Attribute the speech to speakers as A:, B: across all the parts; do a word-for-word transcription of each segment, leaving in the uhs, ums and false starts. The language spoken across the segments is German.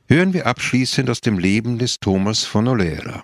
A: Hören wir abschließend aus dem Leben des Thomas von Olera.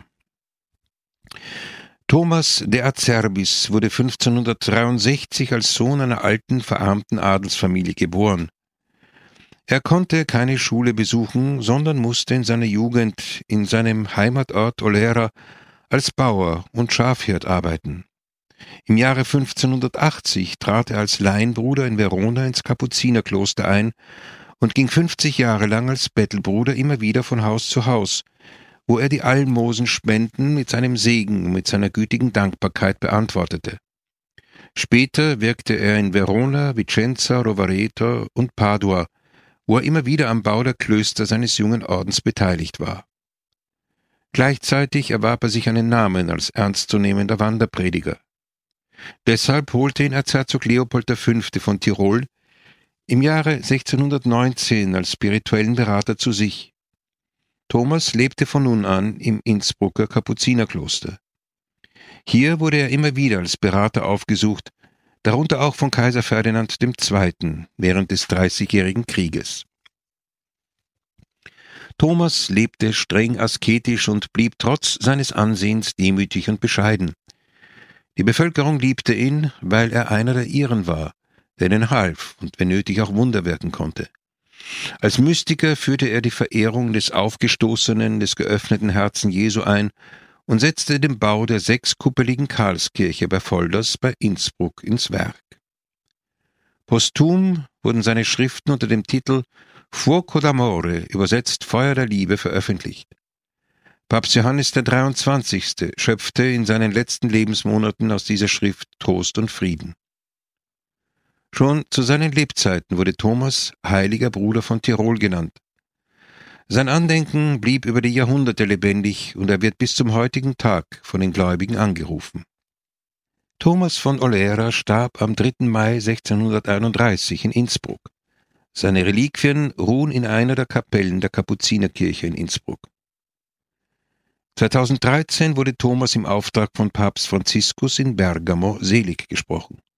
A: Thomas de Acerbis wurde fünfzehnhundertdreiundsechzig als Sohn einer alten, verarmten Adelsfamilie geboren. Er konnte keine Schule besuchen, sondern musste in seiner Jugend in seinem Heimatort Olera als Bauer und Schafhirt arbeiten. Im Jahre fünfzehnhundertachtzig trat er als Laienbruder in Verona ins Kapuzinerkloster ein und ging fünfzig Jahre lang als Bettelbruder immer wieder von Haus zu Haus, wo er die Almosenspenden mit seinem Segen und mit seiner gütigen Dankbarkeit beantwortete. Später wirkte er in Verona, Vicenza, Rovereto und Padua, wo er immer wieder am Bau der Klöster seines jungen Ordens beteiligt war. Gleichzeitig erwarb er sich einen Namen als ernstzunehmender Wanderprediger. Deshalb holte ihn Erzherzog Leopold der Fünfte von Tirol im Jahre sechzehnhundertneunzehn als spirituellen Berater zu sich. Thomas lebte von nun an im Innsbrucker Kapuzinerkloster. Hier wurde er immer wieder als Berater aufgesucht, darunter auch von Kaiser Ferdinand der Zweite. während des Dreißigjährigen Krieges. Thomas lebte streng asketisch und blieb trotz seines Ansehens demütig und bescheiden. Die Bevölkerung liebte ihn, weil er einer der ihren war, der ihnen half und wenn nötig auch Wunder wirken konnte. Als Mystiker führte er die Verehrung des aufgestoßenen, des geöffneten Herzen Jesu ein und setzte den Bau der sechskuppeligen Karlskirche bei Volders bei Innsbruck ins Werk. Posthum wurden seine Schriften unter dem Titel Fuoco d'amore, übersetzt Feuer der Liebe, veröffentlicht. Papst Johannes der Dreiundzwanzigste schöpfte in seinen letzten Lebensmonaten aus dieser Schrift Trost und Frieden. Schon zu seinen Lebzeiten wurde Thomas heiliger Bruder von Tirol genannt. Sein Andenken blieb über die Jahrhunderte lebendig und er wird bis zum heutigen Tag von den Gläubigen angerufen. Thomas von Olera starb am dritten Mai sechzehnhunderteinunddreißig in Innsbruck. Seine Reliquien ruhen in einer der Kapellen der Kapuzinerkirche in Innsbruck. zweitausenddreizehn wurde Thomas im Auftrag von Papst Franziskus in Bergamo selig gesprochen.